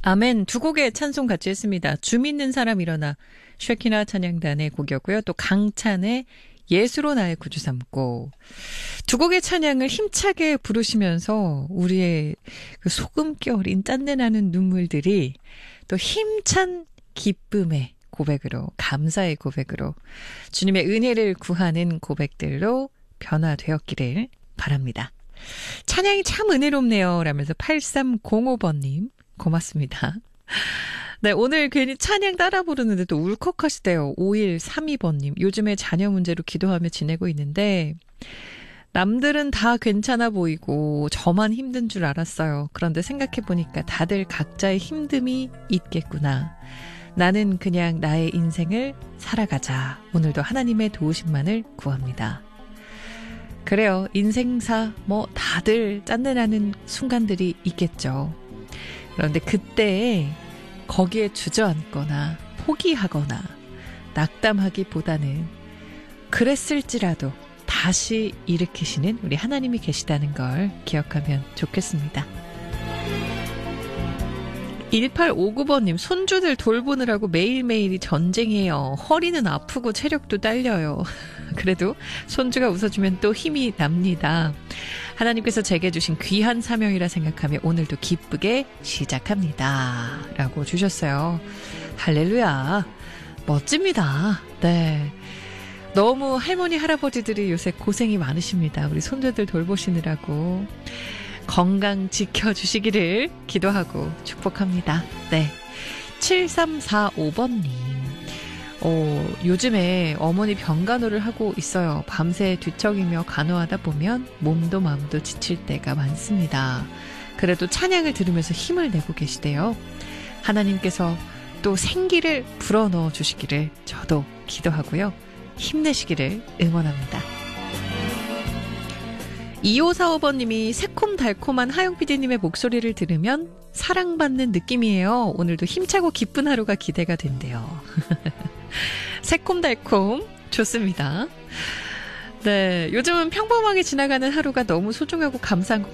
아멘 두 곡의 찬송 같이 했습니다. 주 믿는 사람 일어나 쉐키나 찬양단의 곡이었고요. 또 강찬의 예수로 나의 구주 삼고 두 곡의 찬양을 힘차게 부르시면서 우리의 그 소금기 어린 짠내 나는 눈물들이 또 힘찬 기쁨의 고백으로 감사의 고백으로 주님의 은혜를 구하는 고백들로 변화되었기를 바랍니다. 찬양이 참 은혜롭네요 라면서 8305번님 고맙습니다. 네, 오늘 괜히 찬양 따라 부르는데 또 울컥하시대요. 5132번님. 요즘에 자녀 문제로 기도하며 지내고 있는데 남들은 다 괜찮아 보이고 저만 힘든 줄 알았어요. 그런데 생각해보니까 다들 각자의 힘듦이 있겠구나. 나는 그냥 나의 인생을 살아가자. 오늘도 하나님의 도우심만을 구합니다. 그래요. 인생사 다들 짠내나는 순간들이 있겠죠. 그런데 그때에 거기에 주저앉거나 포기하거나 낙담하기보다는 그랬을지라도 다시 일으키시는 우리 하나님이 계시다는 걸 기억하면 좋겠습니다. 1859번님, 손주들 돌보느라고 매일매일이 전쟁이에요. 허리는 아프고 체력도 딸려요. 그래도 손주가 웃어주면 또 힘이 납니다. 하나님께서 제게 주신 귀한 사명이라 생각하며 오늘도 기쁘게 시작합니다. 라고 주셨어요. 할렐루야. 멋집니다. 네. 너무 할머니, 할아버지들이 요새 고생이 많으십니다. 우리 손주들 돌보시느라고. 건강 지켜주시기를 기도하고 축복합니다. 네. 7345번님. 요즘에 어머니 병간호를 하고 있어요. 밤새 뒤척이며 간호하다 보면 몸도 마음도 지칠 때가 많습니다. 그래도 찬양을 들으면서 힘을 내고 계시대요. 하나님께서 또 생기를 불어넣어 주시기를 저도 기도하고요. 힘내시기를 응원합니다. 2545번님이 새콤달콤한 하영 PD님의 목소리를 들으면 사랑받는 느낌이에요. 오늘도 힘차고 기쁜 하루가 기대가 된대요. 새콤달콤 좋습니다. 네, 요즘은 평범하게 지나가는 하루가 너무 소중하고 감사한 것